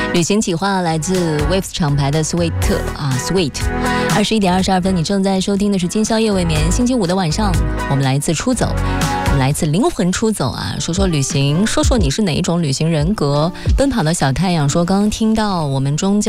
旅行企划来自 Waves 厂牌的 Sweet 21点22分，你正在收听的是今宵夜未眠。星期五的晚上，我们来自出走，我们来自灵魂出走啊！说说旅行，说说你是哪一种旅行人格。奔跑的小太阳说，刚刚听到我们中